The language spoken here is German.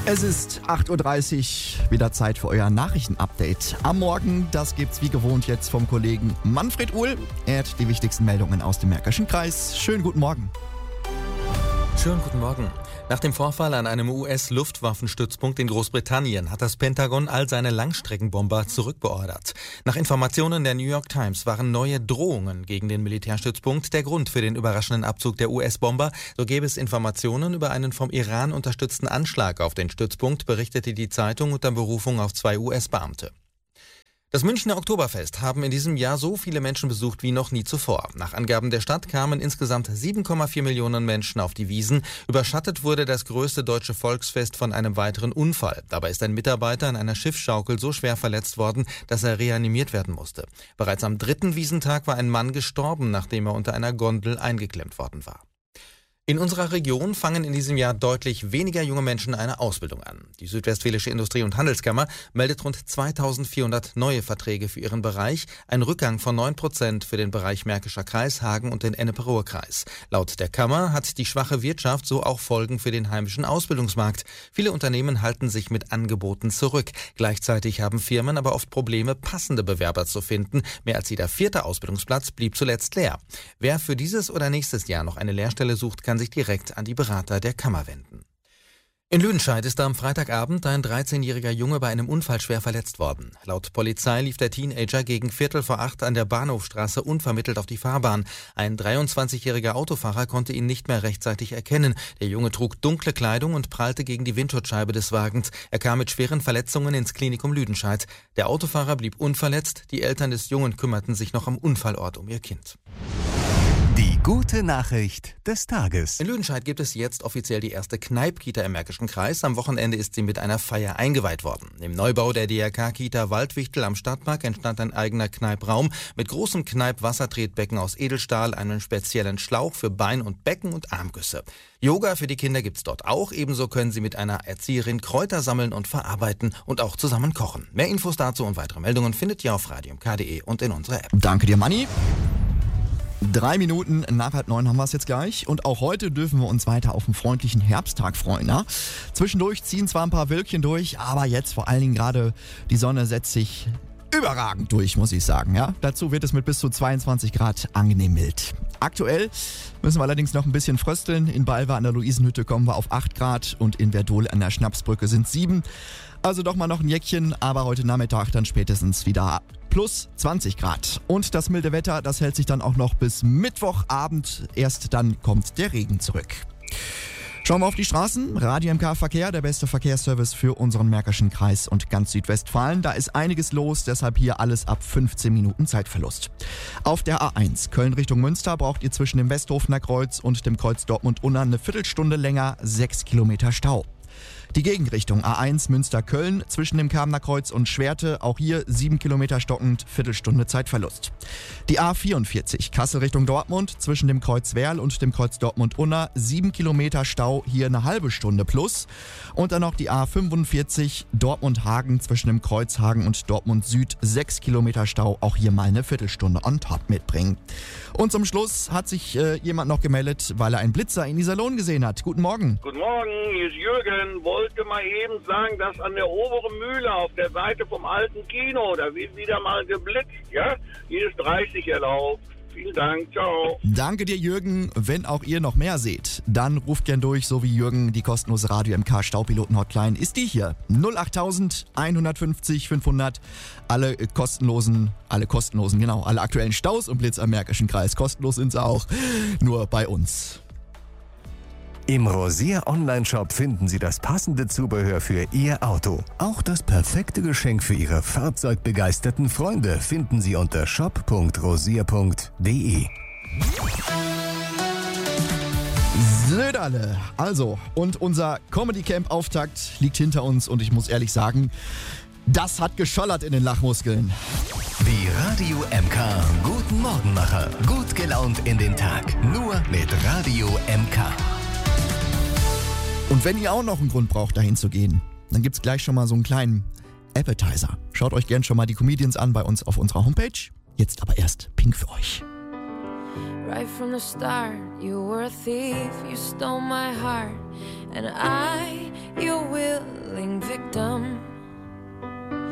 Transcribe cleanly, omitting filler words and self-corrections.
Es ist 8.30 Uhr, wieder Zeit für euer Nachrichtenupdate. Am Morgen, das gibt's wie gewohnt jetzt vom Kollegen Manfred Uhl. Er hat die wichtigsten Meldungen aus dem Märkischen Kreis. Schönen guten Morgen. Schönen guten Morgen. Nach dem Vorfall an einem US-Luftwaffenstützpunkt in Großbritannien hat das Pentagon all seine Langstreckenbomber zurückbeordert. Nach Informationen der New York Times waren neue Drohungen gegen den Militärstützpunkt der Grund für den überraschenden Abzug der US-Bomber. So gäbe es Informationen über einen vom Iran unterstützten Anschlag auf den Stützpunkt, berichtete die Zeitung unter Berufung auf 2 US-Beamte. Das Münchner Oktoberfest haben in diesem Jahr so viele Menschen besucht wie noch nie zuvor. Nach Angaben der Stadt kamen insgesamt 7,4 Millionen Menschen auf die Wiesn. Überschattet wurde das größte deutsche Volksfest von einem weiteren Unfall. Dabei ist ein Mitarbeiter an einer Schiffsschaukel so schwer verletzt worden, dass er reanimiert werden musste. Bereits am 3. Wiesentag war ein Mann gestorben, nachdem er unter einer Gondel eingeklemmt worden war. In unserer Region fangen in diesem Jahr deutlich weniger junge Menschen eine Ausbildung an. Die Südwestfälische Industrie- und Handelskammer meldet rund 2400 neue Verträge für ihren Bereich, ein Rückgang von 9% für den Bereich Märkischer Kreis, Hagen und den Ennepe-Ruhr-Kreis. Laut der Kammer hat die schwache Wirtschaft so auch Folgen für den heimischen Ausbildungsmarkt. Viele Unternehmen halten sich mit Angeboten zurück. Gleichzeitig haben Firmen aber oft Probleme, passende Bewerber zu finden. Mehr als jeder 4. Ausbildungsplatz blieb zuletzt leer. Wer für dieses oder nächstes Jahr noch eine Lehrstelle sucht, kann sich direkt an die Berater der Kammer wenden. In Lüdenscheid ist am Freitagabend ein 13-jähriger Junge bei einem Unfall schwer verletzt worden. Laut Polizei lief der Teenager gegen 7:15 an der Bahnhofstraße unvermittelt auf die Fahrbahn. Ein 23-jähriger Autofahrer konnte ihn nicht mehr rechtzeitig erkennen. Der Junge trug dunkle Kleidung und prallte gegen die Windschutzscheibe des Wagens. Er kam mit schweren Verletzungen ins Klinikum Lüdenscheid. Der Autofahrer blieb unverletzt. Die Eltern des Jungen kümmerten sich noch am Unfallort um ihr Kind. Die gute Nachricht des Tages. In Lüdenscheid gibt es jetzt offiziell die erste Kneip-Kita im Märkischen Kreis. Am Wochenende ist sie mit einer Feier eingeweiht worden. Im Neubau der DRK-Kita Waldwichtel am Stadtpark entstand ein eigener Kneipraum mit großem Kneip-Wassertretbecken aus Edelstahl, einem speziellen Schlauch für Bein- und Becken- und Armgüsse. Yoga für die Kinder gibt's dort auch. Ebenso können sie mit einer Erzieherin Kräuter sammeln und verarbeiten und auch zusammen kochen. Mehr Infos dazu und weitere Meldungen findet ihr auf radiomk.de und in unserer App. Danke dir, Manni. 3 Minuten nach 8:30 haben wir es jetzt gleich. Und auch heute dürfen wir uns weiter auf einen freundlichen Herbsttag freuen. Ja? Zwischendurch ziehen zwar ein paar Wölkchen durch, aber jetzt vor allen Dingen gerade die Sonne setzt sich überragend durch, muss ich sagen. Ja? Dazu wird es mit bis zu 22 Grad angenehm mild. Aktuell müssen wir allerdings noch ein bisschen frösteln. In Balve an der Luisenhütte kommen wir auf 8 Grad und in Verdol an der Schnapsbrücke sind 7. Also doch mal noch ein Jäckchen, aber heute Nachmittag dann spätestens wieder plus 20 Grad. Und das milde Wetter, das hält sich dann auch noch bis Mittwochabend. Erst dann kommt der Regen zurück. Schauen wir auf die Straßen. Radio MK Verkehr, der beste Verkehrsservice für unseren Märkischen Kreis und ganz Südwestfalen. Da ist einiges los, deshalb hier alles ab 15 Minuten Zeitverlust. Auf der A1 Köln Richtung Münster braucht ihr zwischen dem Westhofener Kreuz und dem Kreuz Dortmund-Unna eine Viertelstunde länger 6 Kilometer Stau. Die Gegenrichtung A1 Münster-Köln zwischen dem Kamener Kreuz und Schwerte, auch hier 7 Kilometer stockend, Viertelstunde Zeitverlust. Die A44 Kassel Richtung Dortmund zwischen dem Kreuz Werl und dem Kreuz Dortmund-Unna, 7 Kilometer Stau, hier eine halbe Stunde plus. Und dann noch die A45 Dortmund-Hagen zwischen dem Kreuz Hagen und Dortmund Süd, 6 Kilometer Stau, auch hier mal eine Viertelstunde on top mitbringen. Und zum Schluss hat sich jemand noch gemeldet, weil er einen Blitzer in Iserlohn gesehen hat. Guten Morgen. Guten Morgen, hier ist Jürgen. Wollte mal eben sagen, dass an der oberen Mühle auf der Seite vom alten Kino, da wird wieder mal geblitzt, ja? Hier ist 30 erlaubt. Vielen Dank, ciao. Danke dir, Jürgen. Wenn auch ihr noch mehr seht, dann ruft gern durch, so wie Jürgen. Die kostenlose Radio MK Staupiloten-Hotline ist die hier. 08000 150 500. Alle kostenlosen, genau, alle aktuellen Staus und Blitz am Märkischen Kreis. Kostenlos sind sie auch, nur bei uns. Im Rosier Online-Shop finden Sie das passende Zubehör für Ihr Auto. Auch das perfekte Geschenk für Ihre fahrzeugbegeisterten Freunde finden Sie unter shop.rosier.de. Söderle. Also, und unser Comedy-Camp-Auftakt liegt hinter uns und ich muss ehrlich sagen, das hat geschollert in den Lachmuskeln. Die Radio MK Guten Morgenmacher. Gut gelaunt in den Tag. Nur mit Radio MK. Und wenn ihr auch noch einen Grund braucht, dahin zu gehen, dann gibt's gleich schon mal so einen kleinen Appetizer. Schaut euch gern schon mal die Comedians an bei uns auf unserer Homepage. Jetzt aber erst Pink für euch. Right from the start, you were a thief, you stole my heart, and I, your will dumb.